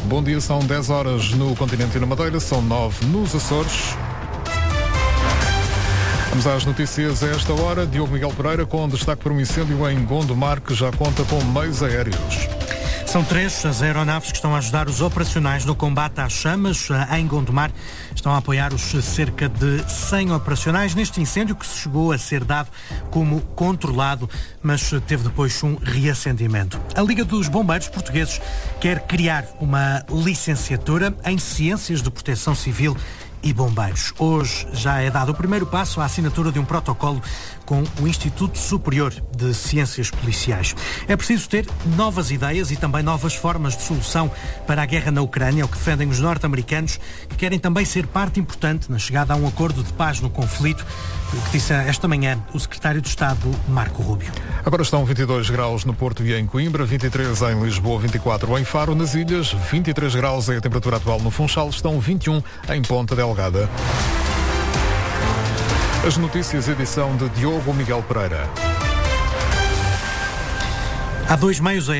Bom dia, são 10 horas no continente e na Madeira, são 9 nos Açores. Vamos às notícias a esta hora. Diogo Miguel Pereira com destaque para um incêndio em Gondomar que já conta com meios aéreos. São 3 as aeronaves que estão a ajudar os operacionais no combate às chamas em Gondomar. Estão a apoiar os cerca de 100 operacionais neste incêndio que chegou a ser dado como controlado, mas teve depois um reacendimento. A Liga dos Bombeiros Portugueses quer criar uma licenciatura em Ciências de Proteção Civil e Bombeiros. Hoje já é dado o primeiro passo à assinatura de um protocolo com o Instituto Superior de Ciências Policiais. É preciso ter novas ideias e também novas formas de solução para a guerra na Ucrânia, o que defendem os norte-americanos, que querem também ser parte importante na chegada a um acordo de paz no conflito, o que disse esta manhã o secretário de Estado, Marco Rubio. Agora estão 22 graus no Porto e em Coimbra, 23 em Lisboa, 24 em Faro, nas Ilhas, 23 graus é a temperatura atual no Funchal, estão 21 em Ponta Delgada. As notícias, edição de Diogo Miguel Pereira. Há 3 meios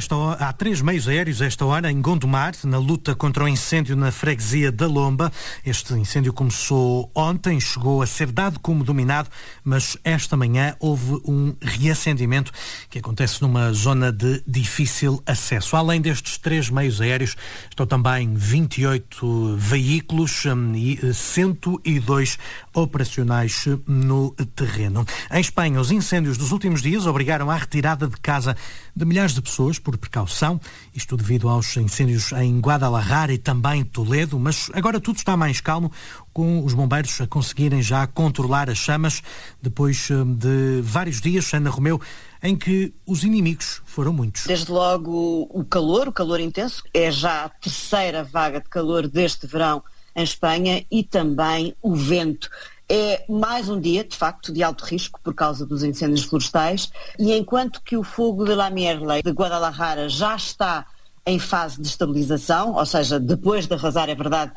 aéreos esta hora em Gondomar, na luta contra o incêndio na freguesia da Lomba. Este incêndio começou ontem, chegou a ser dado como dominado, mas esta manhã houve um reacendimento que acontece numa zona de difícil acesso. Além destes 3 meios aéreos, estão também 28 veículos e 102 operacionais no terreno. Em Espanha, os incêndios dos últimos dias obrigaram à retirada de casa de milhares de pessoas por precaução, isto devido aos incêndios em Guadalajara e também Toledo, mas agora tudo está mais calmo, com os bombeiros a conseguirem já controlar as chamas, depois de vários dias, Ana Romeu, em que os inimigos foram muitos. Desde logo o calor intenso, é já a terceira vaga de calor deste verão em Espanha, e também o vento. É mais um dia, de facto, de alto risco por causa dos incêndios florestais, e enquanto que o fogo de La Mierle de Guadalajara já está em fase de estabilização, ou seja, depois de arrasar, é verdade,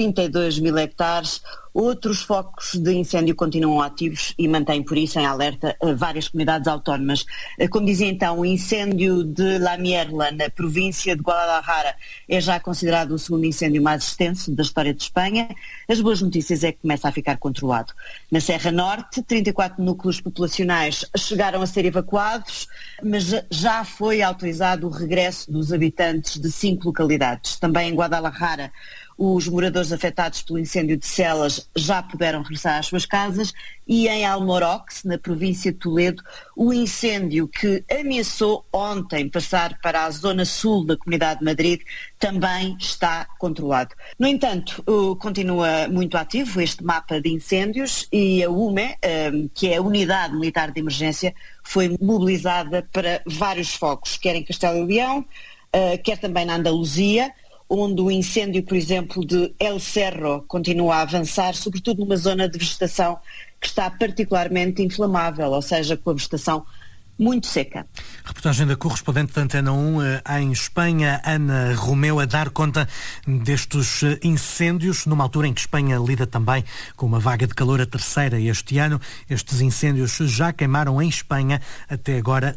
32 mil hectares, outros focos de incêndio continuam ativos e mantêm por isso em alerta várias comunidades autónomas. Como dizia então, o incêndio de La Mierla, na província de Guadalajara, é já considerado o segundo incêndio mais extenso da história de Espanha. As boas notícias é que começa a ficar controlado. Na Serra Norte, 34 núcleos populacionais chegaram a ser evacuados, mas já foi autorizado o regresso dos habitantes de 5 localidades. Também em Guadalajara, os moradores afetados pelo incêndio de Celas já puderam regressar às suas casas, e em Almorox, na província de Toledo, o incêndio que ameaçou ontem passar para a zona sul da Comunidade de Madrid também está controlado. No entanto, continua muito ativo este mapa de incêndios, e a UME, que é a Unidade Militar de Emergência, foi mobilizada para vários focos, quer em Castelo e Leão, quer também na Andaluzia, onde o incêndio, por exemplo, de El Cerro continua a avançar, sobretudo numa zona de vegetação que está particularmente inflamável, ou seja, com a vegetação muito seca. Reportagem da correspondente da Antena 1 em Espanha, Ana Romeu, a dar conta destes incêndios, numa altura em que Espanha lida também com uma vaga de calor, a terceira este ano. Estes incêndios já queimaram em Espanha até agora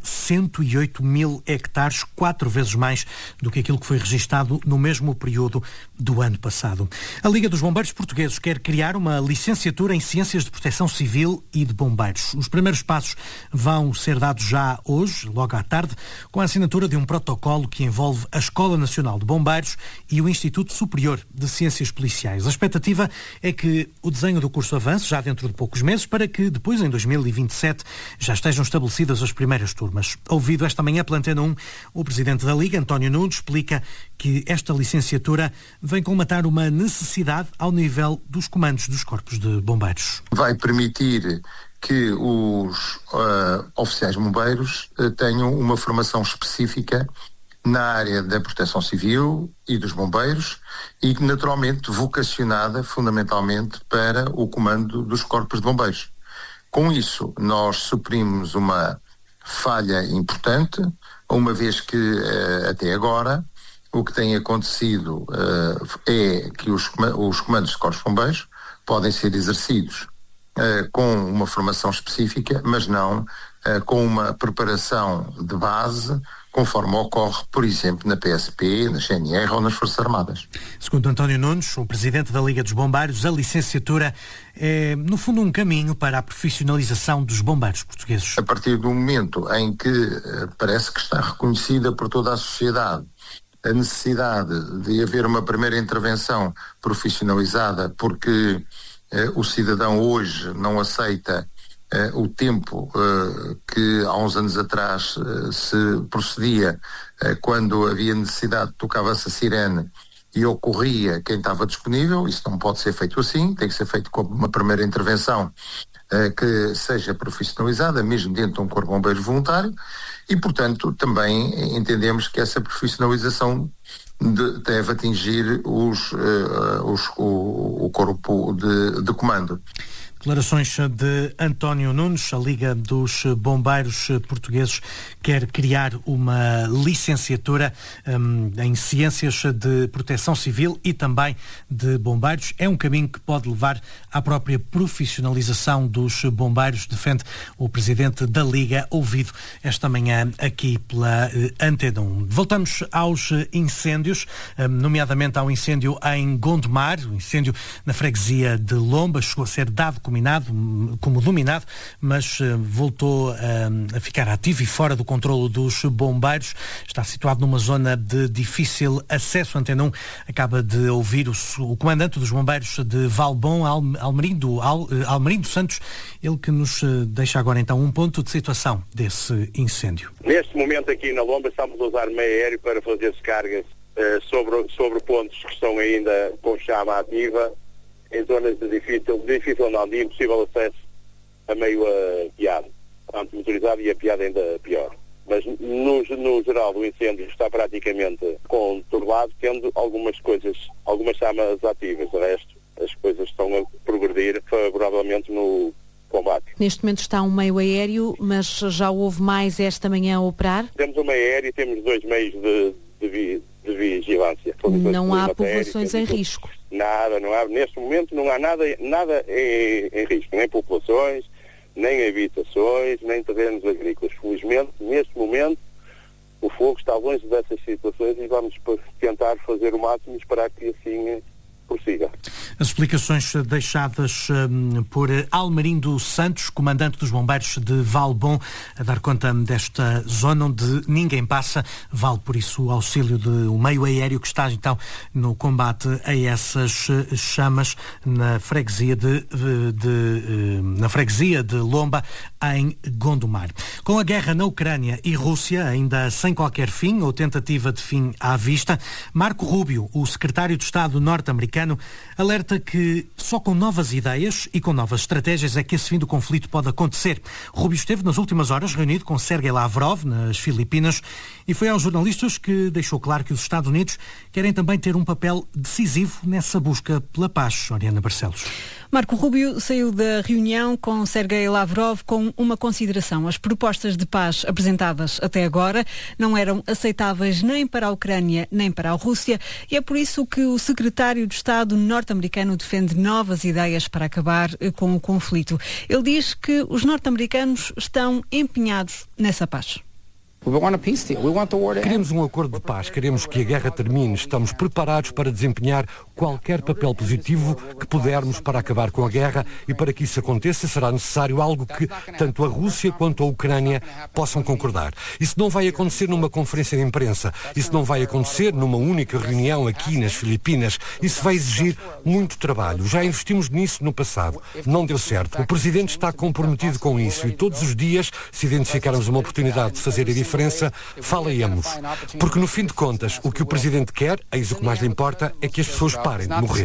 108 mil hectares, 4 vezes mais do que aquilo que foi registado no mesmo período do ano passado. A Liga dos Bombeiros Portugueses quer criar uma licenciatura em Ciências de Proteção Civil e de Bombeiros. Os primeiros passos vão ser dados já hoje, logo à tarde, com a assinatura de um protocolo que envolve a Escola Nacional de Bombeiros e o Instituto Superior de Ciências Policiais. A expectativa é que o desenho do curso avance já dentro de poucos meses, para que depois, em 2027, já estejam estabelecidas as primeiras turmas. Ouvido esta manhã pela Antena 1, o presidente da Liga, António Nunes, explica que esta licenciatura vem colmatar uma necessidade ao nível dos comandos dos corpos de bombeiros. Vai permitir que os oficiais bombeiros tenham uma formação específica na área da proteção civil e dos bombeiros, e naturalmente vocacionada fundamentalmente para o comando dos corpos de bombeiros. Com isso, nós suprimos uma falha importante, uma vez que até agora o que tem acontecido é que os comandos de corpos de bombeiros podem ser exercidos com uma formação específica, mas não com uma preparação de base, conforme ocorre, por exemplo, na PSP, na GNR ou nas Forças Armadas. Segundo António Nunes, o presidente da Liga dos Bombeiros, a licenciatura é, no fundo, um caminho para a profissionalização dos bombeiros portugueses. A partir do momento em que parece que está reconhecida por toda a sociedade a necessidade de haver uma primeira intervenção profissionalizada, porque o cidadão hoje não aceita o tempo que há uns anos atrás se procedia quando havia necessidade, tocava-se a sirene e ocorria quem estava disponível. Isso não pode ser feito assim, tem que ser feito com uma primeira intervenção que seja profissionalizada, mesmo dentro de um corpo de bombeiros voluntário, e, portanto, também entendemos que essa profissionalização deve atingir o corpo de comando. Declarações de António Nunes. A Liga dos Bombeiros Portugueses quer criar uma licenciatura em Ciências de Proteção Civil e também de bombeiros. É um caminho que pode levar à própria profissionalização dos bombeiros, defende o presidente da Liga, ouvido esta manhã aqui pela Antena 1. Voltamos aos incêndios, nomeadamente ao incêndio em Gondomar, o incêndio na freguesia de Lomba. Chegou a ser dado como dominado, mas voltou a ficar ativo e fora do controlo dos bombeiros. Está situado numa zona de difícil acesso. Antena 1 acaba de ouvir o comandante dos bombeiros de Valbom, Almerindo Santos, ele que nos deixa agora então um ponto de situação desse incêndio. Neste momento aqui na Lomba estamos a usar meio aéreo para fazer descargas sobre pontos que estão ainda com chama ativa, em zonas de impossível acesso a meio apiado, tanto motorizado e apiado ainda pior. Mas no geral o incêndio está praticamente controlado, tendo algumas chamas ativas. O resto, as coisas estão a progredir favoravelmente no combate. Neste momento está um meio aéreo, mas já houve mais esta manhã a operar? Temos um meio aéreo e temos 2 meios de vigilância. Não há povoações em risco? Nada, não há. Neste momento não há nada em risco, nem populações, nem habitações, nem terrenos agrícolas. Felizmente, neste momento, o fogo está longe dessas situações e vamos tentar fazer o máximo para que assim prossiga. As explicações deixadas por Almerindo Santos, comandante dos bombeiros de Valbom, a dar conta desta zona onde ninguém passa. Vale por isso o auxílio de um meio aéreo que está então no combate a essas chamas na freguesia de Lomba, em Gondomar. Com a guerra na Ucrânia e Rússia ainda sem qualquer fim ou tentativa de fim à vista, Marco Rubio, o secretário de Estado norte-americano, alerta que só com novas ideias e com novas estratégias é que esse fim do conflito pode acontecer. Rubio esteve nas últimas horas reunido com Sergei Lavrov nas Filipinas e foi aos jornalistas que deixou claro que os Estados Unidos querem também ter um papel decisivo nessa busca pela paz. Oriana Barcelos. Marco Rubio saiu da reunião com Sergei Lavrov com uma consideração. As propostas de paz apresentadas até agora não eram aceitáveis nem para a Ucrânia nem para a Rússia e é por isso que o secretário de Estado norte-americano defende novas ideias para acabar com o conflito. Ele diz que os norte-americanos estão empenhados nessa paz. Queremos um acordo de paz, queremos que a guerra termine, estamos preparados para desempenhar qualquer papel positivo que pudermos para acabar com a guerra e para que isso aconteça será necessário algo que tanto a Rússia quanto a Ucrânia possam concordar. Isso não vai acontecer numa conferência de imprensa, isso não vai acontecer numa única reunião aqui nas Filipinas, isso vai exigir muito trabalho. Já investimos nisso no passado, não deu certo. O Presidente está comprometido com isso e todos os dias, se identificarmos uma oportunidade de fazer a diferença, fala-íamos. Porque no fim de contas, o que o Presidente quer, eis o que mais lhe importa, é que as pessoas parem de morrer.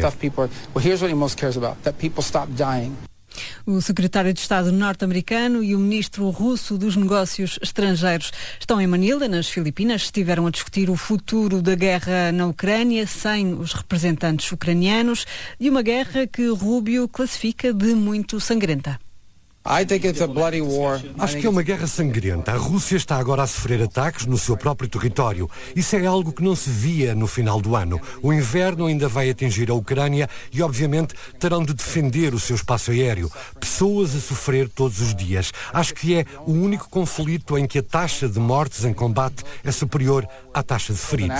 O secretário de Estado norte-americano e o ministro russo dos Negócios Estrangeiros estão em Manila, nas Filipinas. Estiveram a discutir o futuro da guerra na Ucrânia sem os representantes ucranianos e uma guerra que Rubio classifica de muito sangrenta. Acho que é uma guerra sangrenta. A Rússia está agora a sofrer ataques no seu próprio território. Isso é algo que não se via no final do ano. O inverno ainda vai atingir a Ucrânia e, obviamente, terão de defender o seu espaço aéreo. Pessoas a sofrer todos os dias. Acho que é o único conflito em que a taxa de mortes em combate é superior à taxa de feridos.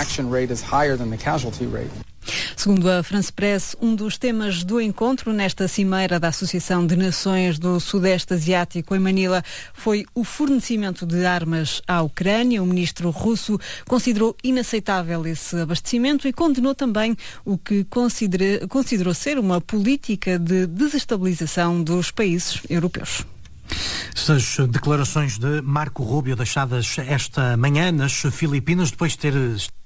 Segundo a France Press, um dos temas do encontro nesta cimeira da Associação de Nações do Sudeste Asiático em Manila foi o fornecimento de armas à Ucrânia. O ministro russo considerou inaceitável esse abastecimento e condenou também o que considerou ser uma política de desestabilização dos países europeus. Estas declarações de Marco Rubio deixadas esta manhã nas Filipinas, depois de ter